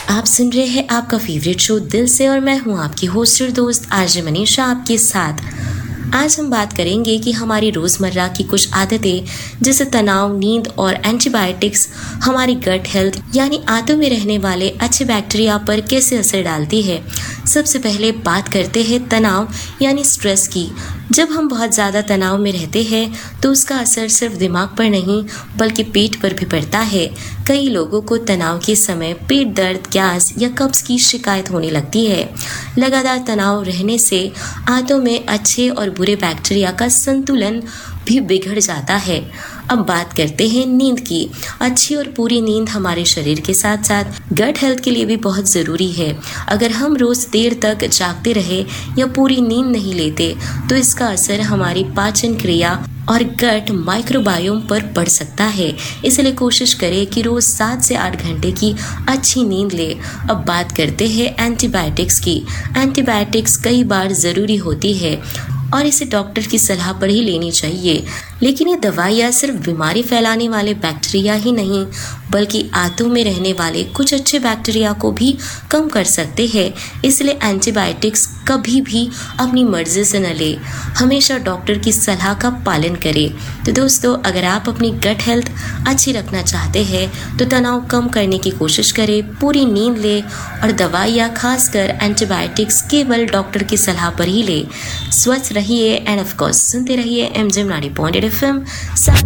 आप सुन रहे हैं आपका फेवरेट शो दिल से और मैं हूं आपकी होस्ट और दोस्त आरजे मनीषा आपके साथ। आज हम बात करेंगे कि हमारी रोज़मर्रा की कुछ आदतें जैसे तनाव, नींद और एंटीबायोटिक्स हमारी गट हेल्थ यानी आंतों में रहने वाले अच्छे बैक्टीरिया पर कैसे असर डालती है। सबसे पहले बात करते हैं तनाव यानी स्ट्रेस की। जब हम बहुत ज़्यादा तनाव में रहते हैं तो उसका असर सिर्फ दिमाग पर नहीं बल्कि पेट पर भी पड़ता है। कई लोगों को तनाव के समय पेट दर्द, गैस या कब्ज की शिकायत होने लगती है। लगातार तनाव रहने से आंतों में अच्छे और बुरे बैक्टीरिया का संतुलन भी बिगड़ जाता है। अब बात करते हैं नींद की। अच्छी और पूरी नींद हमारे शरीर के साथ साथ गट हेल्थ के लिए भी बहुत ज़रूरी है। अगर हम रोज़ देर तक जागते रहे या पूरी नींद नहीं लेते तो इसका असर हमारी पाचन क्रिया और गट माइक्रोबायोम पर पड़ सकता है। इसलिए कोशिश करें कि रोज़ 7 से 8 घंटे की अच्छी नींद ले। अब बात करते हैं एंटीबायोटिक्स की। एंटीबायोटिक्स कई बार ज़रूरी होती है और इसे डॉक्टर की सलाह पर ही लेनी चाहिए। लेकिन ये दवाइयाँ सिर्फ बीमारी फैलाने वाले बैक्टीरिया ही नहीं बल्कि आंतों में रहने वाले कुछ अच्छे बैक्टीरिया को भी कम कर सकते हैं। इसलिए एंटीबायोटिक्स कभी भी अपनी मर्जी से न ले, हमेशा डॉक्टर की सलाह का पालन करें। तो दोस्तों, अगर आप अपनी गट हेल्थ अच्छी रखना चाहते हैं तो तनाव कम करने की कोशिश करें, पूरी नींद ले और दवाइयाँ खासकर एंटीबायोटिक्स केवल डॉक्टर की सलाह पर ही ले। स्वस्थ रहिए एंड ऑफ कोर्स सुनते रहिए MJ 90.8 FM।